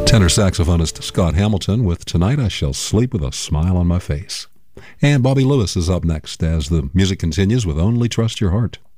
Tenor saxophonist Scott Hamilton with Tonight I Shall Sleep with a Smile on My Face. And Bobby Lewis is up next as the music continues with Only Trust Your Heart.